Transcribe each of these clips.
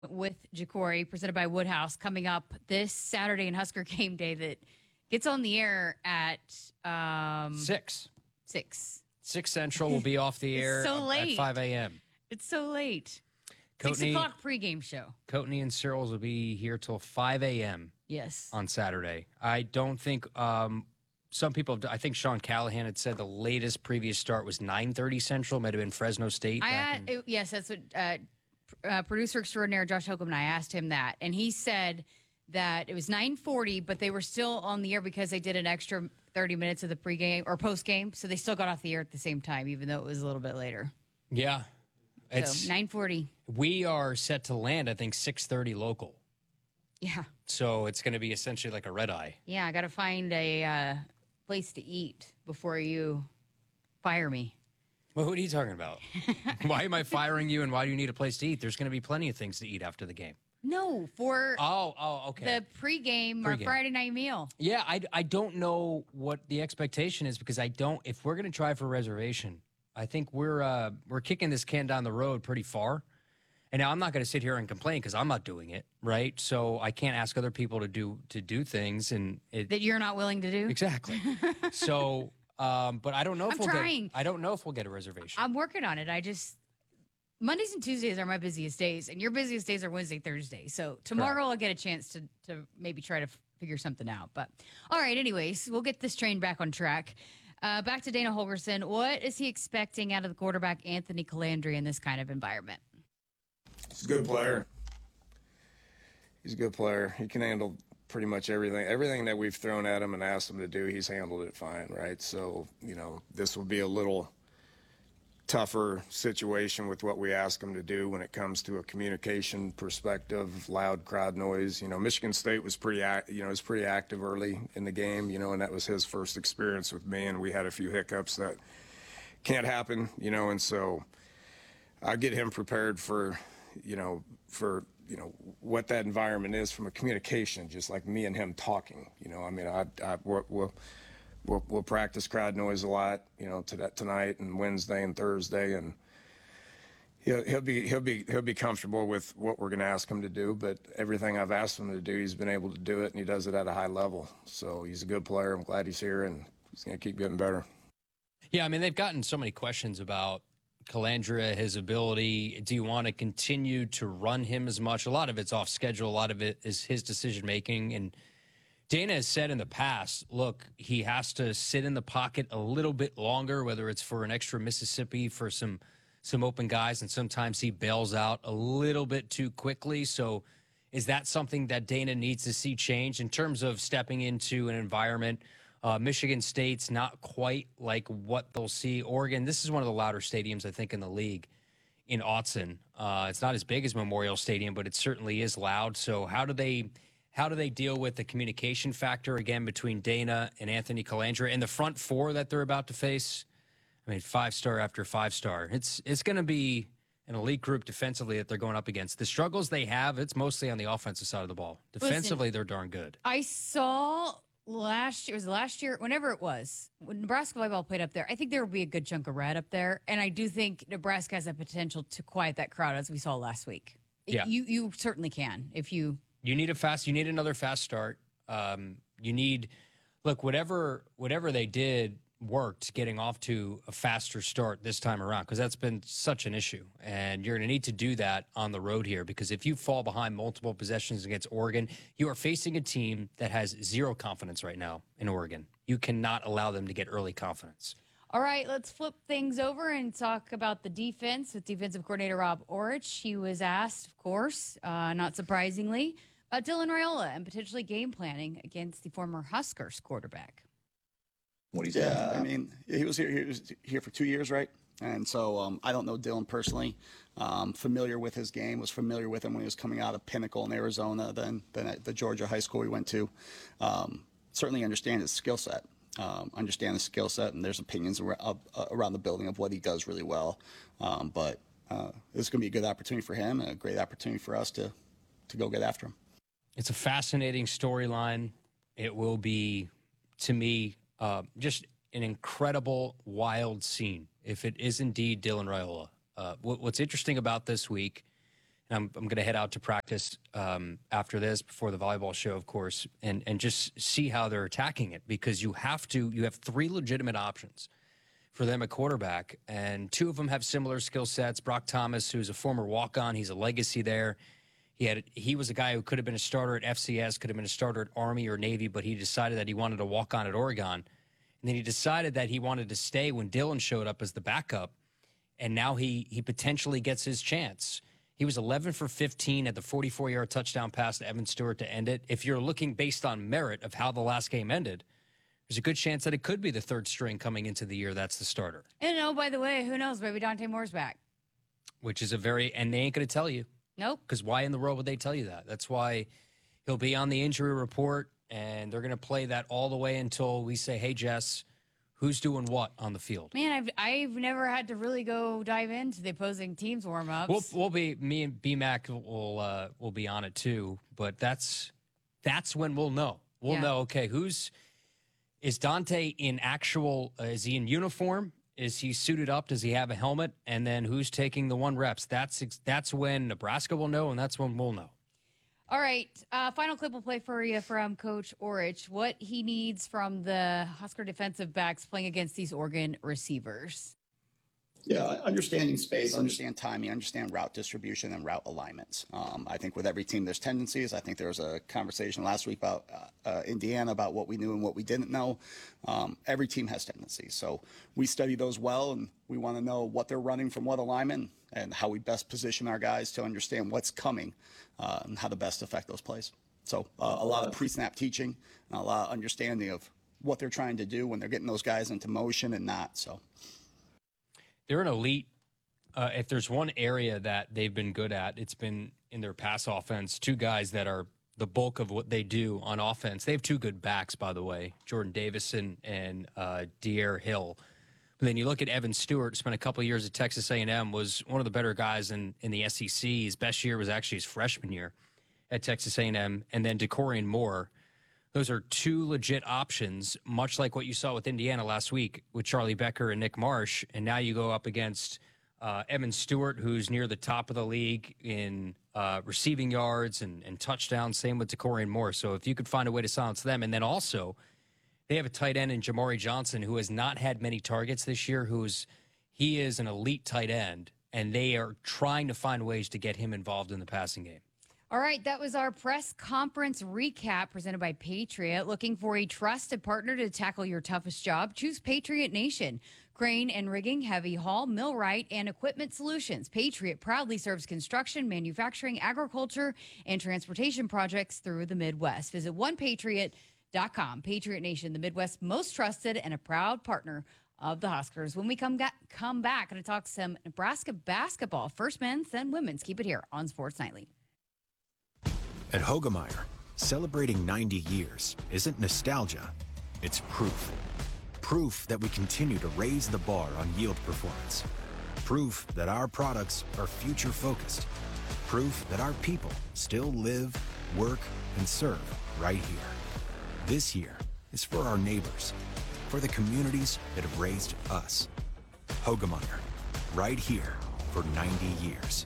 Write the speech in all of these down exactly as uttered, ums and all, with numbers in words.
with Jacory, presented by Woodhouse, coming up this Saturday in Husker Game Day that gets on the air at um, six. Six. Six Central will be off the air so late. at five a.m. It's so late. Coatney, Six o'clock pregame show. Coatney and Searles will be here till five a.m. Yes. on Saturday. I don't think um, some people, I think Sean Callahan had said the latest previous start was nine thirty Central, might have been Fresno State. I, in- it, yes, that's what uh, uh, producer extraordinaire Josh Holcomb and I asked him that. And he said that it was nine forty, but they were still on the air because they did an extra thirty minutes of the pregame or postgame. So they still got off the air at the same time, even though it was a little bit later. Yeah. It's, so nine forty. We are set to land, I think, six thirty local. Yeah. So it's going to be essentially like a red eye. Yeah, I got to find a uh, place to eat before you fire me. Well, what are you talking about? Why am I firing you, and why do you need a place to eat? There's going to be plenty of things to eat after the game. No, for oh, oh, okay. the pregame, or Pregame. Friday night meal. Yeah, I, I don't know what the expectation is because I don't. If we're going to try for a reservation, I think we're uh, we're kicking this can down the road pretty far. And now I'm not going to sit here and complain because I'm not doing it, right? So I can't ask other people to do to do things, and it, That you're not willing to do? exactly. so, um, but I don't know if I'm we'll trying. get. I don't know if we'll get a reservation. I'm working on it. I just Mondays and Tuesdays are my busiest days, and your busiest days are Wednesday, Thursday. So tomorrow Correct. I'll get a chance to to maybe try to f- figure something out. But all right, anyways, we'll get this train back on track. Uh, back to Dana Holgorsen. What is he expecting out of the quarterback Anthony Calandri in this kind of environment? He's a good player. He's a good player. He can handle pretty much everything. Everything that we've thrown at him and asked him to do, he's handled it fine, right? So, you know, this will be a little tougher situation with what we ask him to do when it comes to a communication perspective, loud crowd noise. You know, Michigan State was pretty, act, you know, was pretty active early in the game, you know, and that was his first experience with me, and we had a few hiccups that can't happen, you know, and so I get him prepared for, you know, for, you know, what that environment is from a communication, just like me and him talking, you know, I mean, I, I we'll, we'll, we'll, we'll practice crowd noise a lot, you know, to that tonight and Wednesday and Thursday, and he'll, he'll be, he'll be, he'll be comfortable with what we're going to ask him to do, but everything I've asked him to do, he's been able to do it, and he does it at a high level. So he's a good player. I'm glad he's here, and he's going to keep getting better. Yeah, I mean, they've gotten so many questions about Calandria, his ability. Do you want to continue to run him as much? A lot of it's off schedule. A lot of it is his decision making. And Dana has said in the past, look, he has to sit in the pocket a little bit longer, whether it's for an extra Mississippi, for some some open guys, and sometimes he bails out a little bit too quickly. So is that something that Dana needs to see change in terms of stepping into an environment? Uh, Michigan State's not quite like what they'll see. Oregon, this is one of the louder stadiums, I think, in the league in Autzen. Uh, it's not as big as Memorial Stadium, but it certainly is loud. So how do they how do they deal with the communication factor, again, between Dana and Anthony Calandria and the front four that they're about to face? I mean, five-star after five-star. It's, it's going to be an elite group defensively that they're going up against. The struggles they have, it's mostly on the offensive side of the ball. Defensively, Listen, they're darn good. I saw... Last year, it was last year, whenever it was, when Nebraska volleyball played up there, I think there will be a good chunk of red up there. And I do think Nebraska has the potential to quiet that crowd, as we saw last week. Yeah. You you certainly can if you. You need a fast, you need another fast start. Um, you need, look, whatever whatever they did worked getting off to a faster start this time around, because that's been such an issue. And you're going to need to do that on the road here, because if you fall behind multiple possessions against Oregon, you are facing a team that has zero confidence right now in Oregon. You cannot allow them to get early confidence. All right, let's flip things over and talk about the defense with defensive coordinator Rob Orich. He was asked, of course, uh, not surprisingly, about Dylan Raiola and potentially game planning against the former Huskers quarterback. What do you say? Yeah, I mean, he was here. He was here for two years, right? And so um, I don't know Dylan personally. Um, familiar with his game. Was familiar with him when he was coming out of Pinnacle in Arizona, then then at the Georgia high school we went to. Um, certainly understand his skill set. Um, understand the skill set, and there's opinions around, uh, around the building of what he does really well. Um, but uh, it's going to be a good opportunity for him, and a great opportunity for us to to go get after him. It's a fascinating storyline. It will be, to me, Uh, just an incredible, wild scene if it is indeed Dylan Raiola. Uh, what, what's interesting about this week, I'm, I'm going to head out to practice um, after this, before the volleyball show, of course, and and just see how they're attacking it, because you have to. You have three legitimate options for them at quarterback, and two of them have similar skill sets. Brock Thomas, who's a former walk-on, he's a legacy there. He had he was a guy who could have been a starter at F C S, could have been a starter at Army or Navy, but he decided that he wanted to walk on at Oregon, and then he decided that he wanted to stay when Dylan showed up as the backup, and now he he potentially gets his chance. He was eleven for fifteen at the forty-four-yard touchdown pass to Evan Stewart to end it. If you're looking based on merit of how the last game ended, there's a good chance that it could be the third string coming into the year that's the starter. And oh, by the way, who knows? Maybe Dante Moore's back. Which is a very, and they ain't going to tell you. Nope. Because why in the world would they tell you that? That's why he'll be on the injury report, and they're going to play that all the way until we say, hey, Jess, who's doing what on the field? Man, I've I've never had to really go dive into the opposing teams warm-ups. We'll, we'll be, me and B-Mac will uh, will be on it too, but that's that's when we'll know. We'll Yeah. know, okay, who's, is Dante in actual, uh, is he in uniform? Is he suited up? Does he have a helmet? And then who's taking the one reps? That's that's when Nebraska will know, and that's when we'll know. All right, uh, final clip we'll play for you from Coach Orich. What he needs from the Husker defensive backs playing against these Oregon receivers. Yeah, understanding space, understand timing, understand route distribution and route alignments. Um, I think with every team there's tendencies. I think there was a conversation last week about uh, uh, Indiana about what we knew and what we didn't know. Um, every team has tendencies. So we study those well, and we want to know what they're running from what alignment and how we best position our guys to understand what's coming uh, and how to best affect those plays. So uh, a lot of pre-snap teaching, and a lot of understanding of what they're trying to do when they're getting those guys into motion and not. So. They're an elite. Uh, if there's one area that they've been good at, it's been in their pass offense. Two guys that are the bulk of what they do on offense. They have two good backs, by the way, Jordan Davison and uh, De'Aaron Hill. But then you look at Evan Stewart, spent a couple of years at Texas A and M, was one of the better guys in, in the S E C. His best year was actually his freshman year at Texas A and M. And then DeCorian Moore. Those are two legit options, much like what you saw with Indiana last week with Charlie Becker and Nick Marsh. And now you go up against uh, Evan Stewart, who's near the top of the league in uh, receiving yards and, and touchdowns. Same with DeCorian Moore. So if you could find a way to silence them. And then also, they have a tight end in Jamari Johnson, who has not had many targets this year, who's he is an elite tight end, and they are trying to find ways to get him involved in the passing game. All right, that was our press conference recap presented by Patriot. Looking for a trusted partner to tackle your toughest job? Choose Patriot Nation. Crane and rigging, heavy haul, millwright, and equipment solutions. Patriot proudly serves construction, manufacturing, agriculture, and transportation projects through the Midwest. Visit one patriot dot com. Patriot Nation, the Midwest's most trusted and a proud partner of the Huskers. When we come, ga- come back, going to talk some Nebraska basketball, first men's, then women's. Keep it here on Sports Nightly. At Hogemeyer, celebrating ninety years isn't nostalgia, it's proof. Proof that we continue to raise the bar on yield performance. Proof that our products are future-focused. Proof that our people still live, work, and serve right here. This year is for our neighbors, for the communities that have raised us. Hogemeyer, right here for ninety years.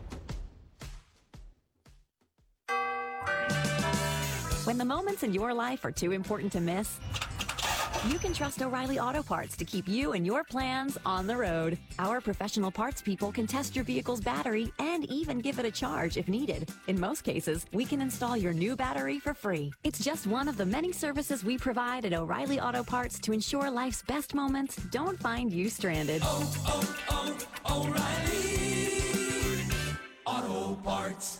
When the moments in your life are too important to miss, you can trust O'Reilly Auto Parts to keep you and your plans on the road. Our professional parts people can test your vehicle's battery and even give it a charge if needed. In most cases, we can install your new battery for free. It's just one of the many services we provide at O'Reilly Auto Parts to ensure life's best moments don't find you stranded. Oh, oh, oh, O'Reilly Auto Parts.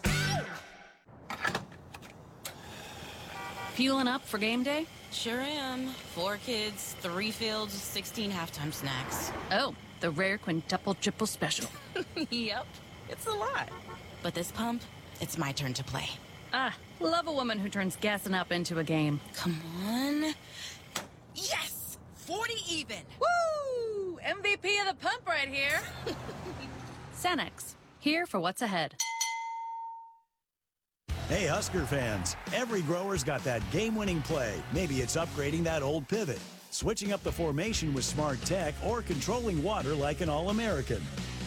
Fueling up for game day? Sure am. Four kids, three fields, sixteen halftime snacks. Oh, the rare quintuple triple special. Yep, it's a lot. But this pump, it's my turn to play. Ah, love a woman who turns gassing up into a game. Come on. Yes! forty even! Woo! M V P of the pump right here. Cenex, here for what's ahead. Hey, Husker fans, every grower's got that game-winning play. Maybe it's upgrading that old pivot, switching up the formation with smart tech, or controlling water like an All-American.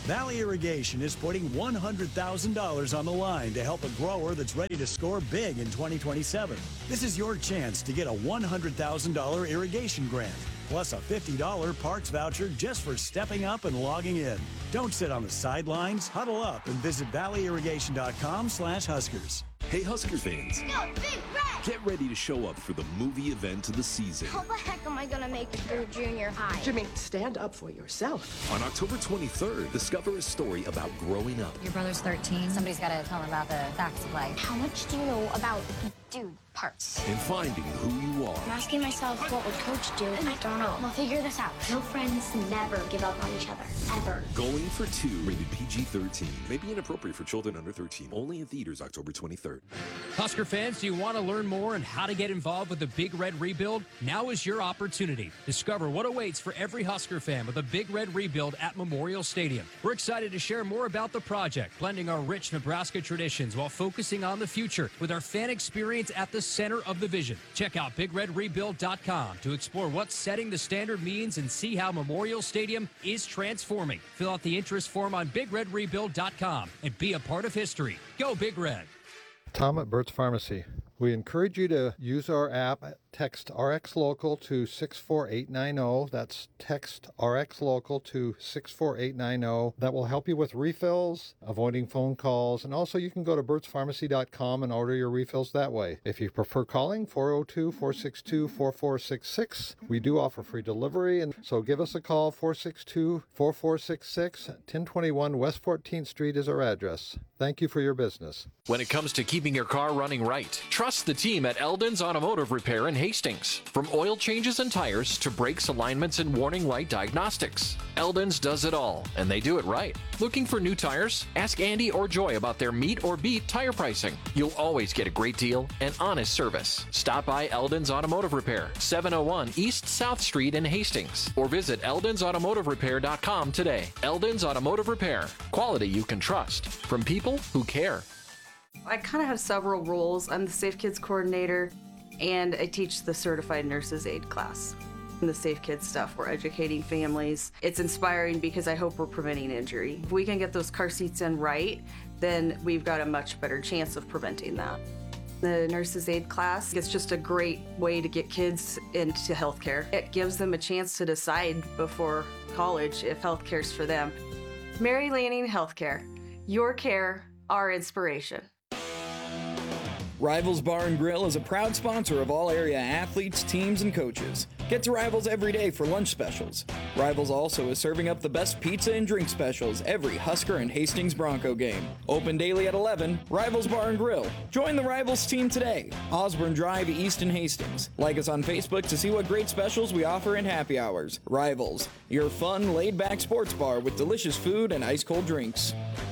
Valley Irrigation is putting one hundred thousand dollars on the line to help a grower that's ready to score big in twenty twenty-seven. This is your chance to get a one hundred thousand dollars irrigation grant, plus a fifty dollars parts voucher just for stepping up and logging in. Don't sit on the sidelines. Huddle up and visit valley irrigation dot com slash Huskers. Hey, Husker fans. Go Big Red! Get ready to show up for the movie event of the season. How the heck am I going to make it through junior high? Jimmy, stand up for yourself. On October twenty-third, discover a story about growing up. Your brother's thirteen. Somebody's got to tell him about the facts of life. How much do you know about dude parts? And finding who you are. I'm asking myself, what would Coach do? I don't know. We'll figure this out. No friends never give up on each other. Ever. Going for Two, rated P G thirteen. May be inappropriate for children under thirteen. Only in theaters October twenty-third. Husker fans, do you want to learn more on how to get involved with the Big Red Rebuild? Now is your opportunity. Discover what awaits for every Husker fan with the Big Red Rebuild at Memorial Stadium. We're excited to share more about the project, blending our rich Nebraska traditions while focusing on the future with our fan experience at the center of the vision. Check out big red rebuild dot com to explore what setting the standard means and see how Memorial Stadium is transforming. Fill out the interest form on big red rebuild dot com and be a part of history. Go Big Red. Tom at Burt's Pharmacy. We encourage you to use our app. Text R X Local to six four eight nine zero. That's text R X Local to six four eight nine zero. That will help you with refills, avoiding phone calls, and also you can go to burts pharmacy dot com and order your refills that way. If you prefer calling, four oh two, four six two, four four six six. We do offer free delivery, and so give us a call, four six two, four four six six. ten twenty-one West fourteenth Street is our address. Thank you for your business. When it comes to keeping your car running right, trust the team at Eldon's Automotive Repair in Hastings. From oil changes and tires to brakes, alignments, and warning light diagnostics, Eldon's does it all, and they do it right. Looking for new tires? Ask Andy or Joy about their meet or beat tire pricing. You'll always get a great deal and honest service. Stop by Eldon's Automotive Repair, seven oh one East South Street in Hastings, or visit eldons automotive repair dot com today. Eldon's Automotive Repair. Quality you can trust. From people who care. I kind of have several roles. I'm the Safe Kids coordinator, and I teach the Certified Nurses Aid class. In the Safe Kids stuff, we're educating families. It's inspiring because I hope we're preventing injury. If we can get those car seats in right, then we've got a much better chance of preventing that. The Nurses Aid class, it's just a great way to get kids into healthcare. It gives them a chance to decide before college if healthcare's for them. Mary Lanning Healthcare. Your care, our inspiration. Rivals Bar and Grill is a proud sponsor of all area athletes, teams, and coaches. Get to Rivals every day for lunch specials. Rivals also is serving up the best pizza and drink specials every Husker and Hastings Bronco game. Open daily at eleven, Rivals Bar and Grill. Join the Rivals team today. Osborne Drive, East in Hastings. Like us on Facebook to see what great specials we offer in happy hours. Rivals, your fun, laid-back sports bar with delicious food and ice-cold drinks.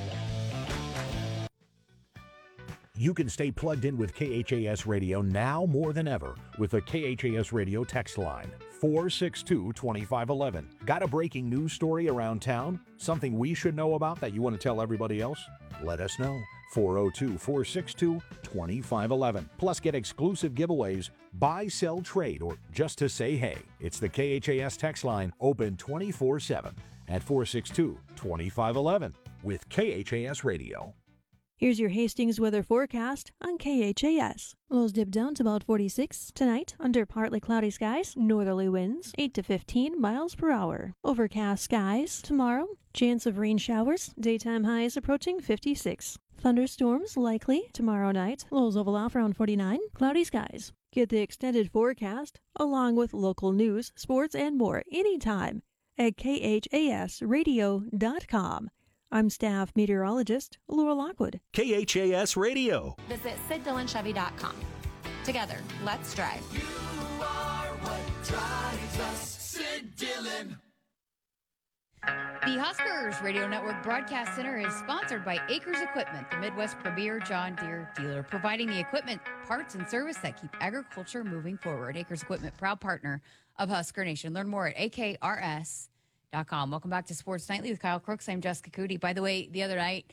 You can stay plugged in with K H A S Radio now more than ever with the K H A S Radio text line, four six two, two five one one. Got a breaking news story around town? Something we should know about that you want to tell everybody else? Let us know. four oh two, four six two, two five one one. Plus get exclusive giveaways, buy, sell, trade, or just to say hey. It's the K H A S text line, open twenty-four seven at four six two, two five one one with K H A S Radio. Here's your Hastings weather forecast on K H A S. Lows dip down to about forty-six. Tonight, under partly cloudy skies, northerly winds, eight to fifteen miles per hour. Overcast skies. Tomorrow, chance of rain showers, daytime highs approaching fifty-six. Thunderstorms likely tomorrow night. Lows level off around forty-nine. Cloudy skies. Get the extended forecast, along with local news, sports, and more anytime at K H A S radio dot com. I'm staff meteorologist Laura Lockwood. K H A S Radio. Visit sid dillon chevy dot com. Together, let's drive. You are what drives us, Sid Dillon. The Huskers Radio Network Broadcast Center is sponsored by Acres Equipment, the Midwest premier John Deere dealer, providing the equipment, parts, and service that keep agriculture moving forward. Acres Equipment, proud partner of Husker Nation. Learn more at A K R S dot com. Welcome back to Sports Nightly with Kyle Crooks. I'm Jessica Cootie. By the way, the other night,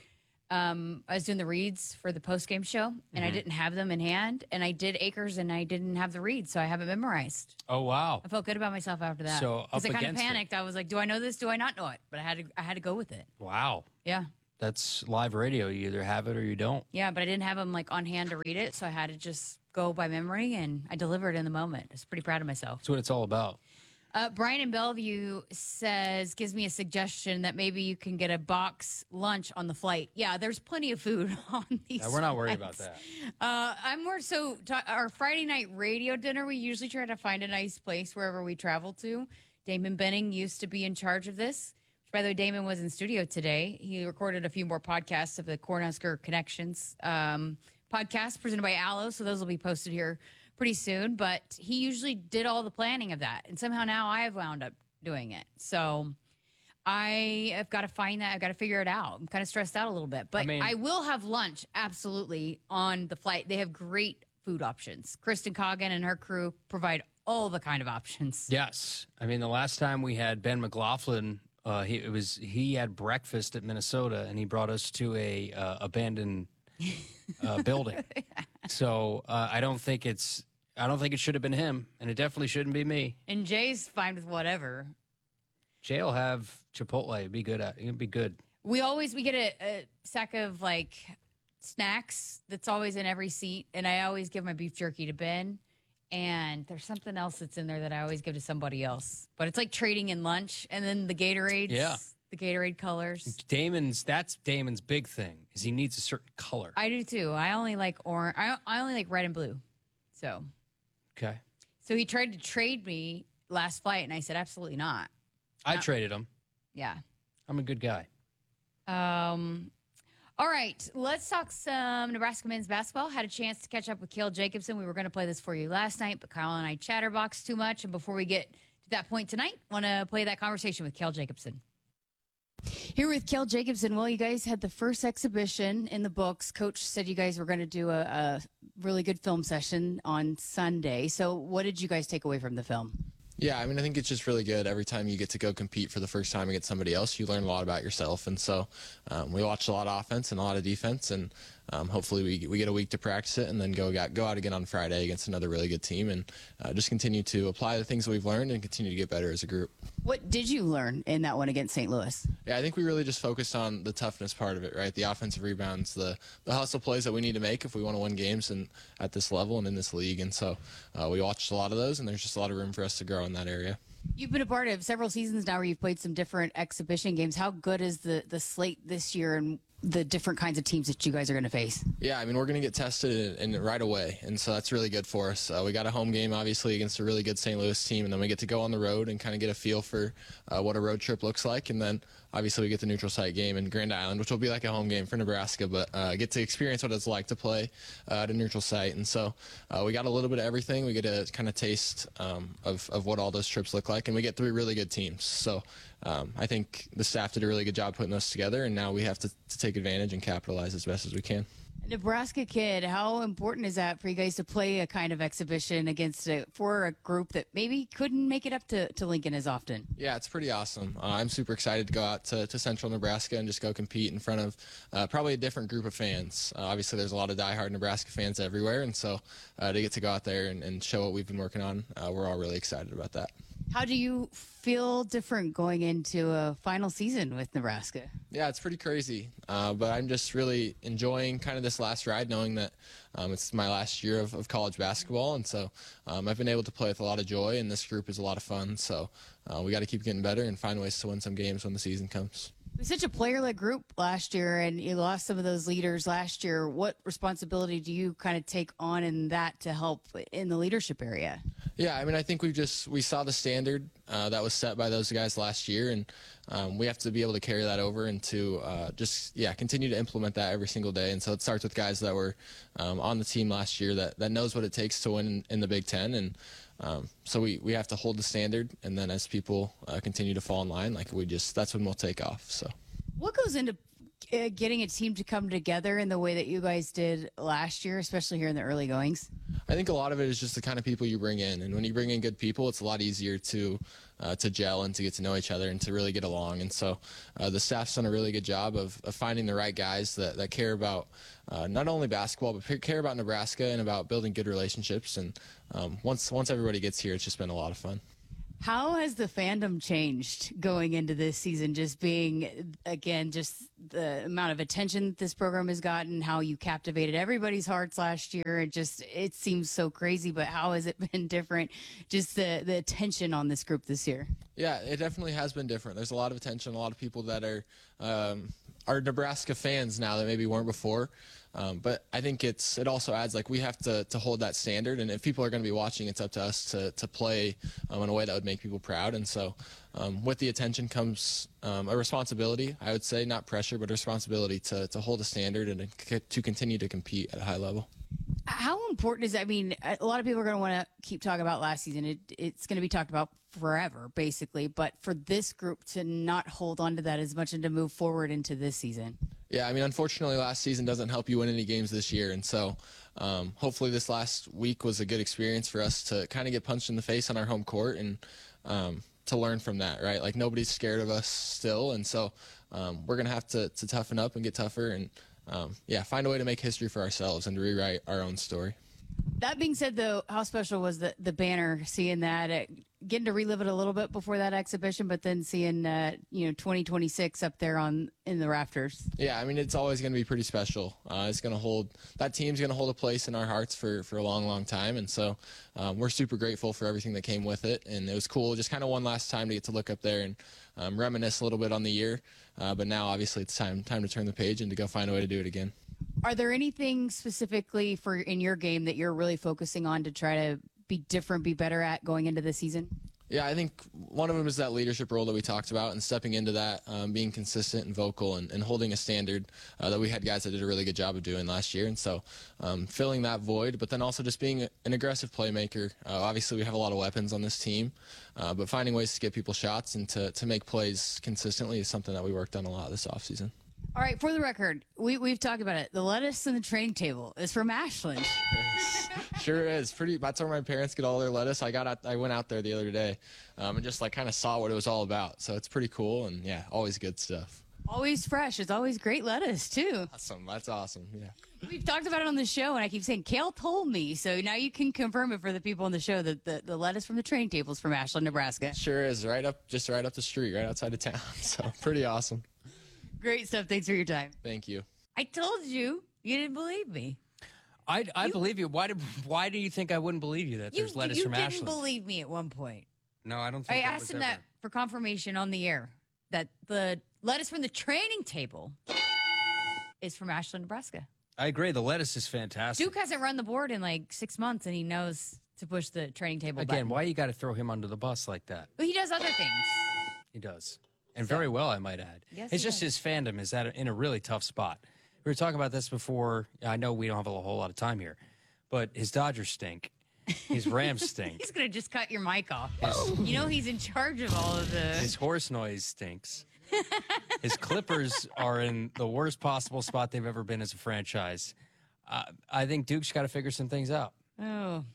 Um, I was doing the reads for the post game show, and mm-hmm. I didn't have them in hand. And I did Acres, and I didn't have the reads, so I haven't memorized. Oh wow! I felt good about myself after that. So because I kind of panicked. It. I was like, "Do I know this? Do I not know it?" But I had to. I had to go with it. Wow. Yeah. That's live radio. You either have it or you don't. Yeah, but I didn't have them like on hand to read it, so I had to just go by memory, and I delivered in the moment. I was pretty proud of myself. That's what it's all about. Uh, Brian in Bellevue says, gives me a suggestion that maybe you can get a box lunch on the flight. Yeah, there's plenty of food on these. Yeah, we're not worried flights. about that. Uh, I'm more so, ta- our Friday night radio dinner, we usually try to find a nice place wherever we travel to. Damon Benning used to be in charge of this. By the way, Damon was in studio today. He recorded a few more podcasts of the Cornhusker Connections um, podcast presented by Allo, so those will be posted here pretty soon. But he usually did all the planning of that, and somehow now I have wound up doing it. So I have got to find that. I've got to figure it out. I'm kind of stressed out a little bit, but I, mean, I will have lunch absolutely on the flight. They have great food options. Kristen Coggan and her crew provide all the kind of options. Yes, I mean the last time we had Ben McLaughlin. Uh, he it was he had breakfast at Minnesota, and he brought us to a uh, abandoned uh, building. So uh, I don't think it's I don't think it should have been him, and it definitely shouldn't be me. And Jay's fine with whatever. Jay will have Chipotle. It'd be good. At, it'd be good. We always we get a, a sack of like snacks that's always in every seat, and I always give my beef jerky to Ben. And there's something else that's in there that I always give to somebody else. But it's like trading in lunch. And then the Gatorades. Yeah. The Gatorade colors. Damon's, that's Damon's big thing, is he needs a certain color. I do too. I only like orange. I, I only like red and blue. So. Okay. So he tried to trade me last flight, and I said, absolutely not. I not. traded him. Yeah. I'm a good guy. Um... All right, let's talk some Nebraska men's basketball. Had a chance to catch up with Cale Jacobson. We were going to play this for you last night, but Kyle and I chatterboxed too much. And before we get to that point tonight, want to play that conversation with Cale Jacobson. Here with Cale Jacobson. Well, you guys had the first exhibition in the books. Coach said you guys were going to do a, a really good film session on Sunday. So what did you guys take away from the film? Yeah, I mean, I think it's just really good. Every time you get to go compete for the first time against somebody else, you learn a lot about yourself. And so um, we watched a lot of offense and a lot of defense, and um, hopefully we, we get a week to practice it and then go go out again on Friday against another really good team and uh, just continue to apply the things that we've learned and continue to get better as a group. What did you learn in that one against Saint Louis? Yeah, I think we really just focused on the toughness part of it, right? The offensive rebounds, the, the hustle plays that we need to make if we want to win games and at this level and in this league. And so uh, we watched a lot of those, and there's just a lot of room for us to grow in that area. You've been a part of several seasons now where you've played some different exhibition games. How good is the, the slate this year and the different kinds of teams that you guys are going to face? Yeah, I mean, we're going to get tested in, in right away, and so that's really good for us. Uh, we got a home game, obviously, against a really good Saint Louis team, and then we get to go on the road and kind of get a feel for uh, what a road trip looks like, and then obviously we get the neutral site game in Grand Island, which will be like a home game for Nebraska, but uh, get to experience what it's like to play uh, at a neutral site, and so uh, we got a little bit of everything. We get a kind of taste um, of, of what all those trips look like, and we get three really good teams. So Um, I think the staff did a really good job putting those together, and now we have to, to take advantage and capitalize as best as we can. Nebraska kid, how important is that for you guys to play a kind of exhibition against a, for a group that maybe couldn't make it up to, to Lincoln as often? Yeah, it's pretty awesome. Uh, I'm super excited to go out to, to Central Nebraska and just go compete in front of uh, probably a different group of fans. Uh, obviously, there's a lot of diehard Nebraska fans everywhere, and so uh, to get to go out there and, and show what we've been working on, uh, we're all really excited about that. How do you feel different going into a final season with Nebraska? Yeah, it's pretty crazy, uh, but I'm just really enjoying kind of this last ride, knowing that um, it's my last year of, of college basketball, and so um, I've been able to play with a lot of joy, and this group is a lot of fun, so uh, we got to keep getting better and find ways to win some games when the season comes. It was such a player-led group last year, and you lost some of those leaders last year. What responsibility do you kind of take on in that to help in the leadership area? Yeah, I mean, I think we just we saw the standard uh, that was set by those guys last year, and um, we have to be able to carry that over and to uh, just yeah continue to implement that every single day. And so it starts with guys that were um, on the team last year that that knows what it takes to win in, in the Big Ten, and um, so we we have to hold the standard. And then as people uh, continue to fall in line, like we just that's when we'll take off. So what goes into uh, getting a team to come together in the way that you guys did last year, especially here in the early goings? I think a lot of it is just the kind of people you bring in, and when you bring in good people, it's a lot easier to uh, to gel and to get to know each other and to really get along. And so uh, the staff's done a really good job of, of finding the right guys that, that care about uh, not only basketball, but care about Nebraska and about building good relationships. And um, once once everybody gets here, it's just been a lot of fun. How has the fandom changed going into this season? Just being, again, just the amount of attention that this program has gotten, how you captivated everybody's hearts last year. It just, it seems so crazy, but how has it been different? Just the, the attention on this group this year. Yeah, it definitely has been different. There's a lot of attention, a lot of people that are, um, are Nebraska fans now that maybe weren't before. Um, but I think it's it also adds, like, we have to, to hold that standard, and if people are going to be watching, it's up to us to, to play um, in a way that would make people proud. And so um, with the attention comes um, a responsibility, I would say, not pressure, but a responsibility to, to hold a standard and to, to continue to compete at a high level. How important is that? I mean, a lot of people are going to want to keep talking about last season. It, it's going to be talked about forever, basically. But for this group to not hold on to that as much and to move forward into this season. Yeah, I mean, unfortunately, last season doesn't help you win any games this year. And so um, hopefully this last week was a good experience for us to kind of get punched in the face on our home court and um, to learn from that, right? Like, nobody's scared of us still. And so um, we're going to have to to toughen up and get tougher and, um, yeah, find a way to make history for ourselves and to rewrite our own story. That being said, though, how special was the, the banner, seeing that, uh, getting to relive it a little bit before that exhibition, but then seeing, uh, you know, twenty twenty-six up there on in the rafters? Yeah, I mean, it's always going to be pretty special. Uh, it's going to hold, that team's going to hold a place in our hearts for, for a long, long time. And so um, we're super grateful for everything that came with it. And it was cool, just kind of one last time to get to look up there and um, reminisce a little bit on the year. Uh, but now, obviously, it's time time to turn the page and to go find a way to do it again. Are there anything specifically for in your game that you're really focusing on to try to be different, be better at going into the season? Yeah, I think one of them is that leadership role that we talked about, and stepping into that, um, being consistent and vocal and, and holding a standard uh, that we had guys that did a really good job of doing last year. And so um, filling that void, but then also just being an aggressive playmaker. Uh, obviously, we have a lot of weapons on this team, uh, but finding ways to get people shots and to, to make plays consistently is something that we worked on a lot this offseason. All right, for the record, we, we've talked about it. The lettuce in the training table is from Ashland. Sure is. Pretty. That's where my parents get all their lettuce. I got out, I went out there the other day um, and just like kind of saw what it was all about. So it's pretty cool, and yeah, always good stuff. Always fresh. It's always great lettuce too. Awesome. That's awesome. Yeah. We've talked about it on the show, and I keep saying Kale told me. So now you can confirm it for the people on the show that the, the lettuce from the training table is from Ashland, Nebraska. Sure is. Right up, just right up the street, right outside of town. So pretty awesome. Great stuff. Thanks for your time. Thank you. I told you. You didn't believe me. I, I You- believe you. Why do Why do you think I wouldn't believe you that You, there's lettuce you from didn't Ashland? believe me at one point. No, I don't I think that asked was him ever. that for confirmation on the air, that the lettuce from the training table is from Ashland, Nebraska. I agree. The lettuce is fantastic. Duke hasn't run the board in like six months, and he knows to push the training table Again, button. why you got to throw him under the bus like that? But he does other things. He does. And very well, I might add. Yes, it's he just does. his fandom is at a, in a really tough spot. We were talking about this before. I know we don't have a whole lot of time here, but his Dodgers stink. His Rams stink. He's going to just cut your mic off. You know he's in charge of all of the... His horse noise stinks. His Clippers are in the worst possible spot they've ever been as a franchise. Uh, I think Duke's got to figure some things out. Oh.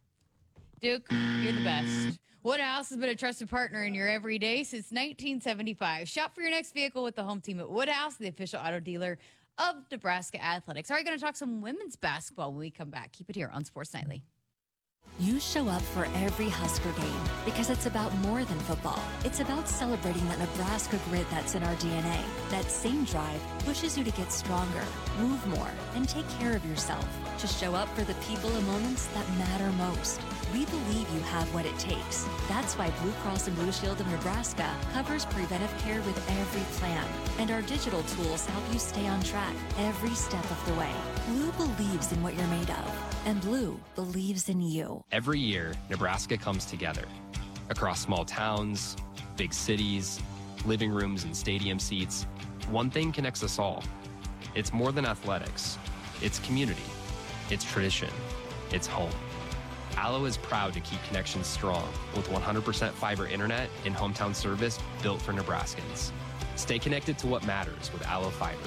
Duke, you're the best. Woodhouse has been a trusted partner in your everyday since nineteen seventy-five. Shop for your next vehicle with the home team at Woodhouse, the official auto dealer of Nebraska Athletics. All right, going to talk some women's basketball when we come back. Keep it here on Sports Nightly. You show up for every Husker game because it's about more than football. It's about celebrating that Nebraska grit that's in our D N A. That same drive pushes you to get stronger, move more, and take care of yourself. To show up for the people and moments that matter most. We believe you have what it takes. That's why Blue Cross and Blue Shield of Nebraska covers preventive care with every plan. And our digital tools help you stay on track every step of the way. Blue believes in what you're made of. And Blue believes in you. Every year, Nebraska comes together. Across small towns, big cities, living rooms and stadium seats, one thing connects us all. It's more than athletics. It's community. It's tradition. It's home. Allo is proud to keep connections strong with one hundred percent fiber internet and hometown service built for Nebraskans. Stay connected to what matters with Allo Fiber.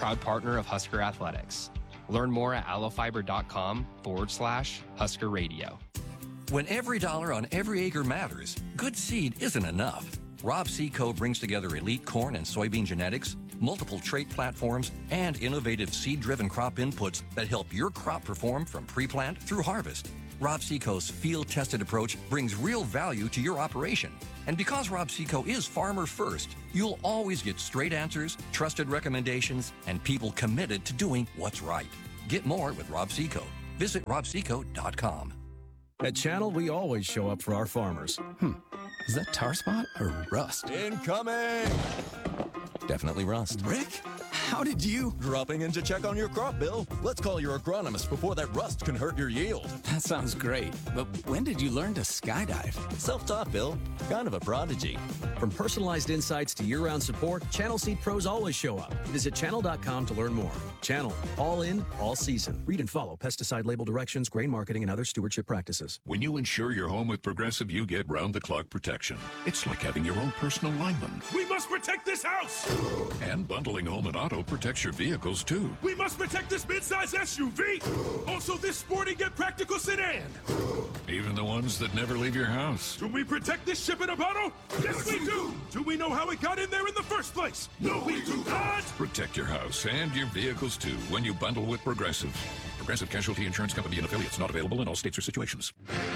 proud partner of Husker Athletics. Learn more at allofiber.com forward slash Husker Radio. When every dollar on every acre matters, good seed isn't enough. Rob Seco brings together elite corn and soybean genetics, multiple trait platforms, and innovative seed-driven crop inputs that help your crop perform from pre-plant through harvest. Rob Seco's field-tested approach brings real value to your operation. And because Rob Seco is farmer first, you'll always get straight answers, trusted recommendations, and people committed to doing what's right. Get more with Rob Seco. Visit rob seco dot com. At Channel, we always show up for our farmers. Hmm, is that tar spot or rust? Incoming! Definitely rust. Rick, how did you? Dropping in to check on your crop, Bill. Let's call your agronomist before that rust can hurt your yield. That sounds great, but when did you learn to skydive? Self-taught, Bill. Kind of a prodigy. From personalized insights to year-round support, Channel Seed Pros always show up. Visit channel dot com to learn more. Channel, all in, all season. Read and follow pesticide label directions, grain marketing, and other stewardship practices. When you insure your home with Progressive, you get round-the-clock protection. It's like having your own personal lineman. We must protect this house! And bundling home and auto protects your vehicles, too. We must protect this midsize S U V! Also this sporty yet practical sedan! Even the ones that never leave your house. Do we protect this ship in a bottle? Yes, we do! Do we know how it got in there in the first place? No, we do not! Protect your house and your vehicles, too, when you bundle with Progressive. Progressive Casualty Insurance Company and affiliates, not available in all states or situations.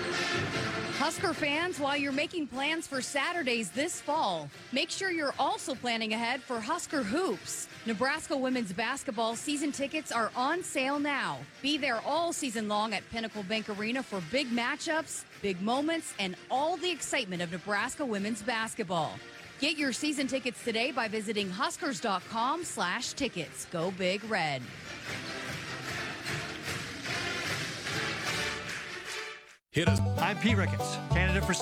Husker fans, while you're making plans for Saturdays this fall, make sure you're also planning ahead for Husker Hoops. Nebraska women's basketball season tickets are on sale now. Be there all season long at Pinnacle Bank Arena for big matchups, big moments, and all the excitement of Nebraska women's basketball. Get your season tickets today by visiting huskers.com slash tickets. Go Big Red. Hit us. I'm Pete Ricketts, candidate for